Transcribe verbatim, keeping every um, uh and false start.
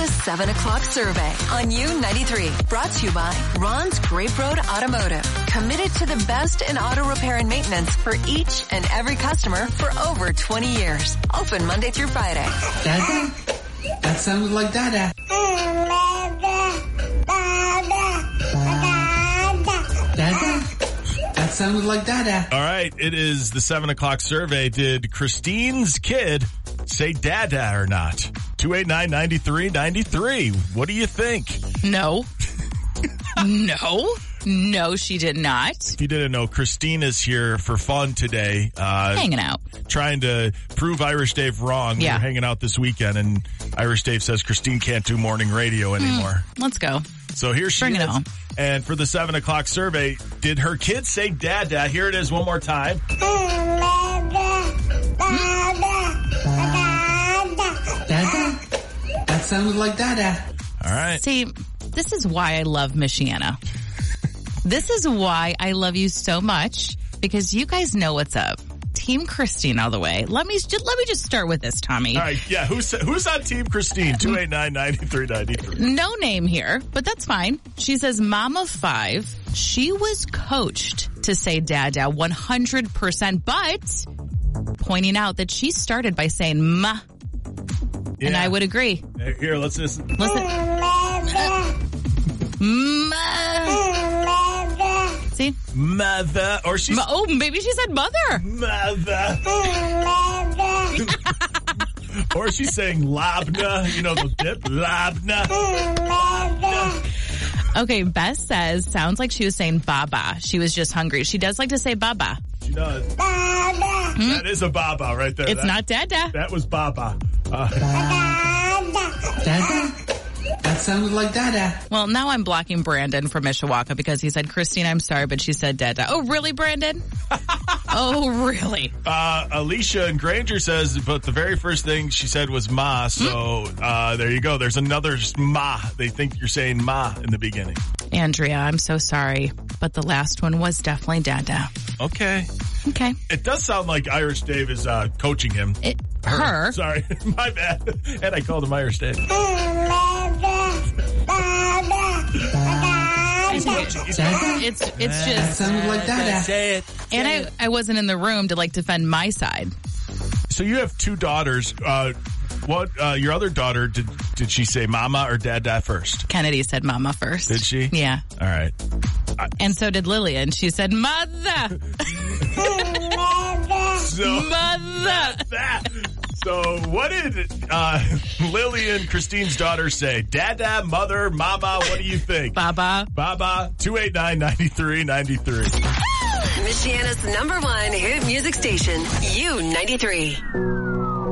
seven o'clock survey on U ninety-three. Brought to you by Ron's Grape Road Automotive. Committed to the best in auto repair and maintenance for each and every customer for over twenty years. Open Monday through Friday. Dada? That sounded like Dada. Dada? That sounded like Dada. All right, it is the seven o'clock survey. Did Christine's kid say Dada or not? two eight nine, nine three nine three. What do you think? No. No. No, she did not. If you didn't know, Christine is here for fun today. Uh, hanging out. Trying to prove Irish Dave wrong. Yeah. We're hanging out this weekend, and Irish Dave says Christine can't do morning radio anymore. Mm, let's go. So here she Bring is. it on. And for the seven o'clock survey, did her kid say Dada? Here it is one more time. Dada? That sounded like Dada. All right. See, this is why I love Michiana. This is why I love you so much, because you guys know what's up. Team Christine all the way. Let me just, let me just start with this, Tommy. All right, yeah, who's who's on Team Christine? two eight nine, nine three nine three. No name here, but that's fine. She says, Mom of five, she was coached to say Dada one hundred percent, but pointing out that she started by saying Ma. Yeah. And I would agree. Here, let's listen. Listen. Ma. See? Mother. Or she Ma- oh, maybe she said mother. Mother. Or she's saying Labna. You know the dip? Labna. Okay, Bess says, sounds like she was saying Baba. She was just hungry. She does like to say Baba. She does. Hmm? That is a Baba right there. It's that, not Dada. That was Baba. Uh, Dada? That sounded like Dada. Well, now I'm blocking Brandon from Mishawaka because he said, Christine, I'm sorry, but she said Dada. Oh, really, Brandon? Oh, really? Uh, Alicia and Granger says, but the very first thing she said was Ma, so uh, there you go. There's another Ma. They think you're saying Ma in the beginning. Andrea, I'm so sorry, but the last one was definitely Dada. Okay. Okay. It does sound like Irish Dave is uh, coaching him. It, her. Sorry, my bad. And I called him Irish Dave. It's it's That just, sounded like Dada. Say it. and I I wasn't in the room to like defend my side. So you have two daughters. Uh, what uh, your other daughter did? Did she say Mama or Dada first? Kennedy said Mama first. Did she? Yeah. All right. And so did Lillian. She said Mother. So Mother. that. So what did uh, Lillian, Christine's daughter, say? Dada, mother, mama. What do you think? Baba. Baba. Two eight nine nine three nine three. Michiana's number one hit music station, U ninety-three.